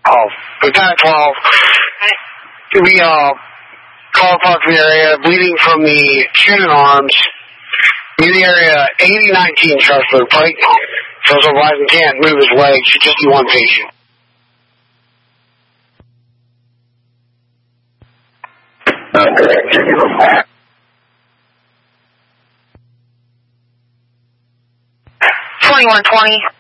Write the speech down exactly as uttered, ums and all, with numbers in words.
Oh, Lieutenant twelve. We, uh, called park the area, bleeding from the chin and arms. In the area, eighty nineteen Strasburg Pike. So Verizon can't move his legs, just do one patient. twenty-one twenty.